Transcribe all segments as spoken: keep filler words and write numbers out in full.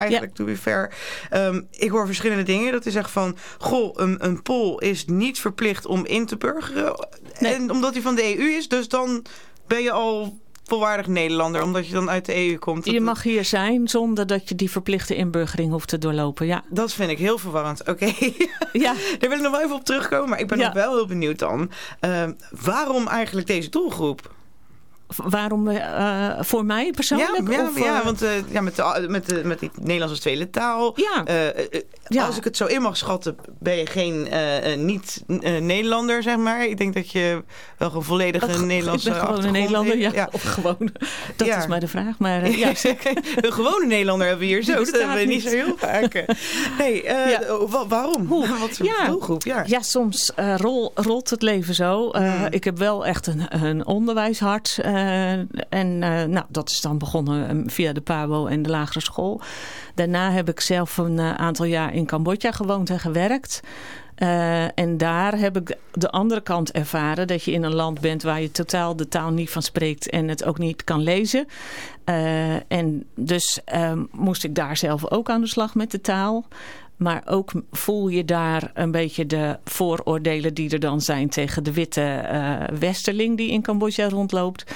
Eigenlijk, ja. to be fair. Um, ik hoor verschillende dingen. Dat is echt van, goh, een, een Pool is niet verplicht om in te burgeren. Nee. En omdat hij van de E U is, dus dan ben je al volwaardig Nederlander, omdat je dan uit de E U komt. Je mag hier zijn zonder dat je die verplichte inburgering hoeft te doorlopen, ja. Dat vind ik heel verwarrend. Oké, okay. Ja. Daar wil ik nog wel even op terugkomen, maar ik ben ja. nog wel heel benieuwd dan. Uh, waarom eigenlijk deze doelgroep? Waarom uh, voor mij persoonlijk? Ja, ja, of, ja uh, want uh, ja, met, de, met, de, met die Nederlands als tweede taal. Ja. Uh, uh, ja. Als ik het zo in mag schatten, ben je geen uh, niet-Nederlander, uh, zeg maar. Ik denk dat je wel een volledige Ach, Nederlandse ik ben gewoon een Nederlander, ja. ja. Of gewoon. Dat ja. is maar de vraag. Maar, uh, ja, een gewone Nederlander hebben we hier zo. Dat hebben we niet zo heel vaak. Nee, uh, ja. wa- waarom? Hoe? Wat voor ja. doelgroep? Ja. ja, soms uh, rol, rolt het leven zo. Uh, hmm. Ik heb wel echt een, een onderwijshart. Uh, en uh, nou, dat is dan begonnen via de P A B O en de lagere school. Daarna heb ik zelf een uh, aantal jaar in Cambodja gewoond en gewerkt. Uh, en daar heb ik de andere kant ervaren. Dat je in een land bent waar je totaal de taal niet van spreekt. En het ook niet kan lezen. Uh, en dus uh, moest ik daar zelf ook aan de slag met de taal. Maar ook voel je daar een beetje de vooroordelen die er dan zijn tegen de witte uh, westerling die in Cambodja rondloopt.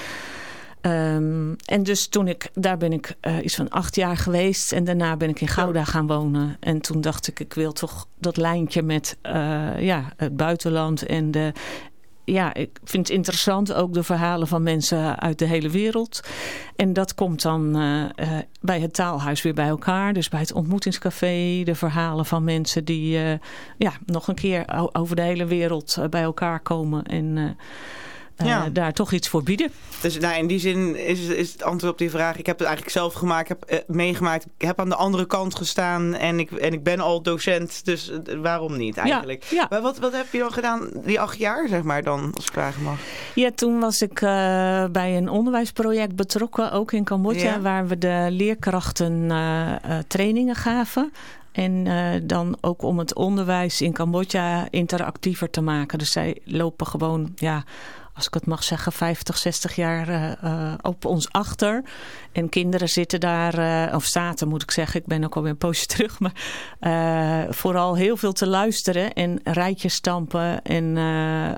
Um, en dus toen ik, daar ben ik uh, iets van acht jaar geweest. En daarna ben ik in Gouda gaan wonen. En toen dacht ik, ik wil toch dat lijntje met uh, ja, het buitenland. En de, ja, ik vind het interessant ook de verhalen van mensen uit de hele wereld. En dat komt dan uh, uh, bij het taalhuis weer bij elkaar. Dus bij het ontmoetingscafé. De verhalen van mensen die uh, ja, nog een keer over de hele wereld uh, bij elkaar komen. En uh, Uh, ja. daar toch iets voor bieden. Dus nou, in die zin is, is het antwoord op die vraag. Ik heb het eigenlijk zelf gemaakt, heb uh, meegemaakt. Ik heb aan de andere kant gestaan en ik, en ik ben al docent. Dus uh, waarom niet eigenlijk? Ja, ja. Maar wat, wat heb je dan gedaan die acht jaar, zeg maar dan, als ik vragen mag? Ja, toen was ik uh, bij een onderwijsproject betrokken, ook in Cambodja, ja. waar we de leerkrachten uh, uh, trainingen gaven. En uh, dan ook om het onderwijs in Cambodja interactiever te maken. Dus zij lopen gewoon, ja, als ik het mag zeggen, vijftig, zestig jaar uh, uh, op ons achter. En kinderen zitten daar, uh, of zaten moet ik zeggen. Ik ben ook alweer een poosje terug. Maar uh, vooral heel veel te luisteren en rijtjes stampen. En uh, uh,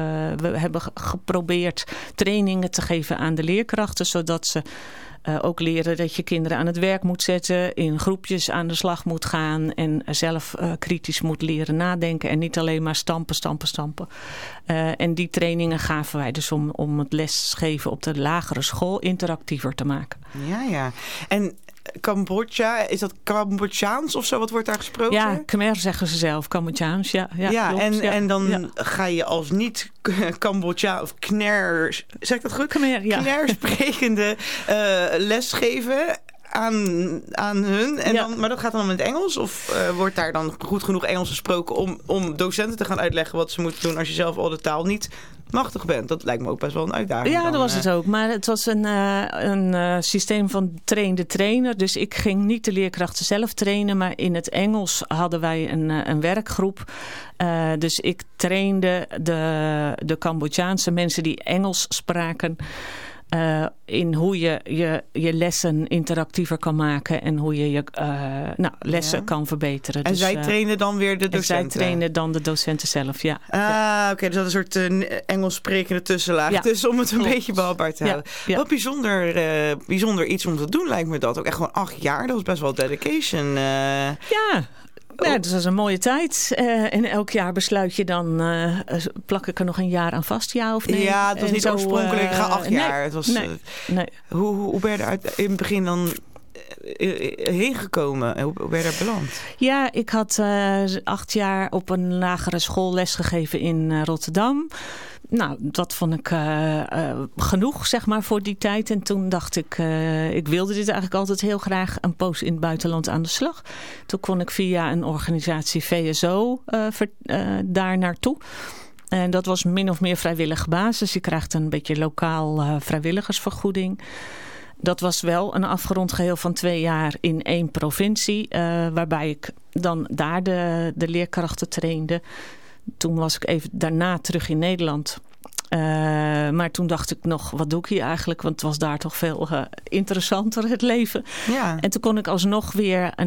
we hebben geprobeerd trainingen te geven aan de leerkrachten. Zodat ze Uh, ook leren dat je kinderen aan het werk moet zetten, in groepjes aan de slag moet gaan en zelf uh, kritisch moet leren nadenken en niet alleen maar stampen, stampen, stampen. Uh, en die trainingen gaven wij dus om, om het lesgeven op de lagere school interactiever te maken. Ja, ja. En Cambodja, is dat Cambodjaans of zo? Wat wordt daar gesproken? Ja, Khmer zeggen ze zelf, Cambodjaans. Ja, ja, ja, klopt, en, ja, en dan ja. ga je als niet Cambodja of Khmer, zeg ik dat goed? Khmer, ja. Khmer sprekende uh, lesgeven aan, aan hun. En ja. dan, maar dat gaat dan in het Engels? Of uh, wordt daar dan goed genoeg Engels gesproken om, om docenten te gaan uitleggen wat ze moeten doen als je zelf al de taal niet machtig bent? Dat lijkt me ook best wel een uitdaging. Ja, dan, dat was uh... het ook. Maar het was een, uh, een uh, systeem van trainde trainer. Dus ik ging niet de leerkrachten zelf trainen. Maar in het Engels hadden wij een, uh, een werkgroep. Uh, dus ik trainde de, de Cambodjaanse mensen die Engels spraken. Uh, in hoe je, je je lessen interactiever kan maken en hoe je je uh, nou, lessen ja. kan verbeteren. En dus, zij trainen dan weer de docenten? En zij trainen dan de docenten zelf, ja. Ah, ja. oké. Okay, dus dat is een soort uh, Engels sprekende tussenlaag. Ja. Dus om het een Klopt. beetje behapbaar te houden. Ja. Ja. Wat bijzonder, uh, bijzonder iets om te doen lijkt me dat. Ook echt gewoon acht jaar, dat was best wel dedication. Uh... Ja. Ja, dus dat is een mooie tijd. Uh, en elk jaar besluit je dan, uh, plak ik er nog een jaar aan vast, ja of nee? Ja, het was en niet zo, oorspronkelijk, uh, ga acht jaar. Nee, het was, nee, uh, nee. Hoe, hoe ben je er uit, in het begin dan heen gekomen? Hoe ben je daar beland? Ja, ik had uh, acht jaar op een lagere school lesgegeven in uh, Rotterdam. Nou, dat vond ik uh, uh, genoeg, zeg maar, voor die tijd. En toen dacht ik, uh, ik wilde dit eigenlijk altijd heel graag een poos in het buitenland aan de slag. Toen kon ik via een organisatie V S O uh, ver, uh, daar naartoe. En dat was min of meer vrijwillige basis. Je krijgt een beetje lokaal uh, vrijwilligersvergoeding. Dat was wel een afgerond geheel van twee jaar in één provincie. Uh, waarbij ik dan daar de, de leerkrachten trainde. Toen was ik even daarna terug in Nederland. Uh, maar toen dacht ik nog, wat doe ik hier eigenlijk? Want het was daar toch veel uh, interessanter, het leven. Ja. En toen kon ik alsnog weer een